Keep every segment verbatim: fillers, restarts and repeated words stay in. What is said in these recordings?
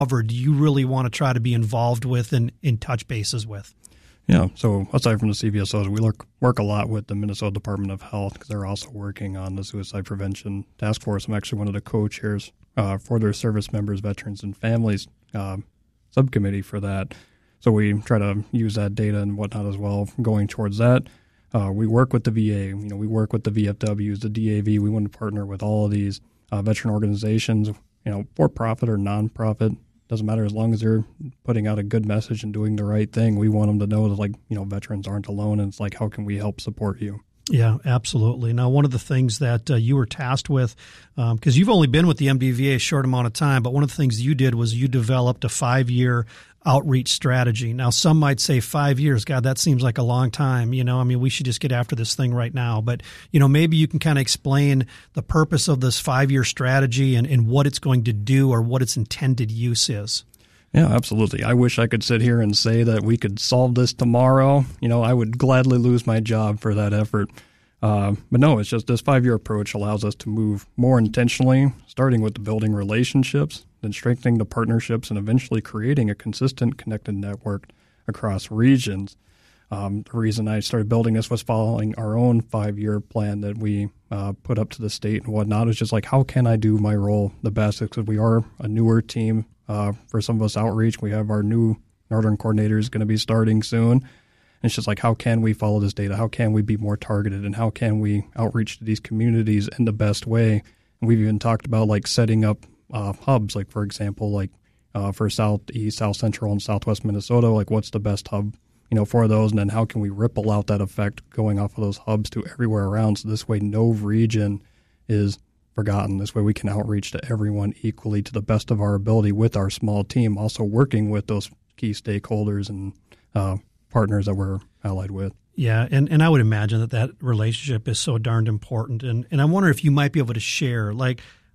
do you really want to try to be involved with and in touch bases with? Yeah, so aside from the C V S Os, we work, work a lot with the Minnesota Department of Health because they're also working on the Suicide Prevention Task Force. I'm actually one of the co-chairs uh, for their service members, veterans, and families uh, subcommittee for that. So we try to use that data and whatnot as well going towards that. Uh, we work with the V A. You know, we work with the V F Ws, the D A V. We want to partner with all of these uh, veteran organizations, you know, for-profit or non-profit. Doesn't matter as long as they're putting out a good message and doing the right thing. We want them to know that, like, you know, veterans aren't alone, and it's like, how can we help support you? Yeah, absolutely. Now, one of the things that uh, you were tasked with, because um, you've only been with the M D V A a short amount of time, but one of the things you did was you developed a five-year outreach strategy. Now, some might say five years, God, that seems like a long time. You know, I mean, we should just get after this thing right now. But, you know, maybe you can kind of explain the purpose of this five-year strategy and, and what it's going to do or what its intended use is. Yeah, absolutely. I wish I could sit here and say that we could solve this tomorrow. You know, I would gladly lose my job for that effort. Uh, but no, it's just this five-year approach allows us to move more intentionally, starting with the building relationships, then strengthening the partnerships, and eventually creating a consistent, connected network across regions. Um, the reason I started building this was following our own five-year plan that we uh, put up to the state and whatnot. It's just like, how can I do my role the best? Because we are a newer team. Uh, for some of us outreach, we have our new Northern coordinators going to be starting soon. And it's just like, how can we follow this data? How can we be more targeted? And how can we outreach to these communities in the best way? And we've even talked about like setting up uh, hubs, like, for example, like uh, for Southeast, South Central, and Southwest Minnesota, like what's the best hub, you know, for those? And then how can we ripple out that effect going off of those hubs to everywhere around? So this way, no region is forgotten. This way we can outreach to everyone equally to the best of our ability with our small team, also working with those key stakeholders and uh, partners that we're allied with. Yeah, and, and I would imagine that that relationship is so darned important. And, and I wonder if you might be able to share, like,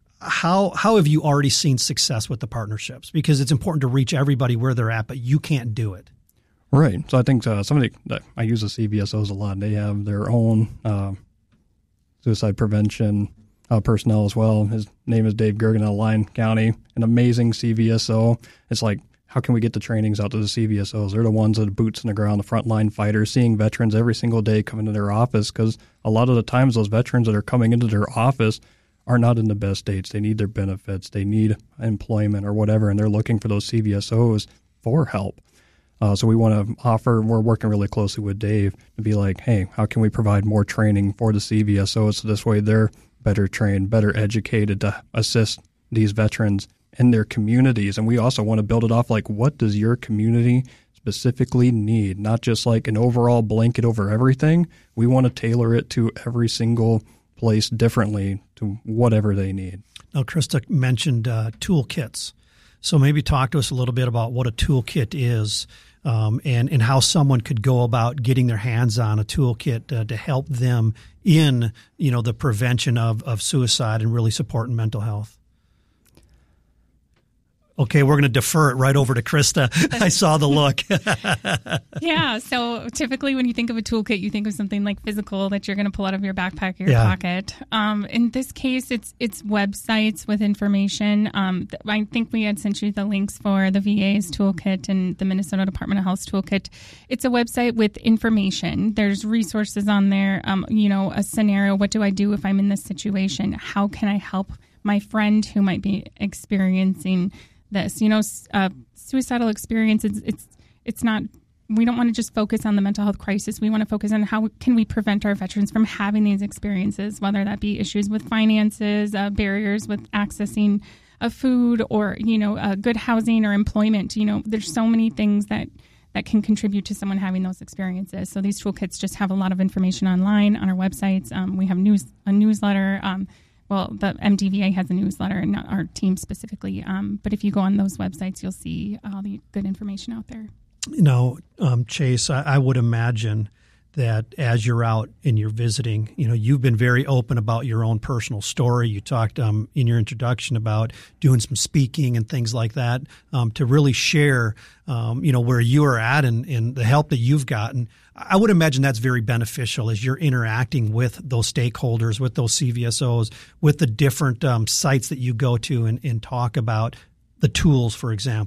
how how have you already seen success with the partnerships? Because it's important to reach everybody where they're at, but you can't do it. Right. So I think uh, somebody that I use the C V S Os a lot. They have their own uh, suicide prevention uh, personnel as well. His name is Dave Gergen out of Lyon County, an amazing C V S O. It's like, how can we get the trainings out to the C V S Os? They're the ones that are boots in the ground, the frontline fighters, seeing veterans every single day come into their office, because a lot of the times those veterans that are coming into their office are not in the best states. They need their benefits. They need employment or whatever, and they're looking for those C V S Os for help. Uh, so we want to offer, we're working really closely with Dave to be like, hey, how can we provide more training for the C V S Os so this way they're better trained, better educated to assist these veterans in their communities. And we also want to build it off like, what does your community specifically need? Not just like an overall blanket over everything. We want to tailor it to every single place differently to whatever they need. Now, Krista mentioned uh, toolkits. So maybe talk to us a little bit about what a toolkit is um, and, and how someone could go about getting their hands on a toolkit uh, to help them in, you know, the prevention of, of suicide and really supporting mental health. Okay, we're going to defer it right over to Krista. I saw the look. Yeah, so typically when you think of a toolkit, you think of something like physical that you're going to pull out of your backpack or your yeah. pocket. Um, in this case, it's it's websites with information. Um, I think we had sent you the links for the V A's toolkit and the Minnesota Department of Health's toolkit. It's a website with information. There's resources on there. Um, you know, a scenario. What do I do if I'm in this situation? How can I help my friend who might be experiencing this? You know, uh, suicidal experience, it's, it's it's not, we don't want to just focus on the mental health crisis. We want to focus on how can we prevent our veterans from having these experiences, whether that be issues with finances, uh, barriers with accessing uh, food or, you know, uh, good housing or employment. You know, there's so many things that, that can contribute to someone having those experiences. So these toolkits just have a lot of information online on our websites. Um, we have news a newsletter. Um, Well, the M D V A has a newsletter, and not our team specifically. Um, but if you go on those websites, you'll see all the good information out there. You know, um, Chase, I, I would imagine that as you're out and you're visiting, you know, you've been very open about your own personal story. You talked um, in your introduction about doing some speaking and things like that um, to really share, um, you know, where you are at and, and the help that you've gotten. I would imagine that's very beneficial as you're interacting with those stakeholders, with those C V S Os, with the different um, sites that you go to and, and talk about the tools, for example.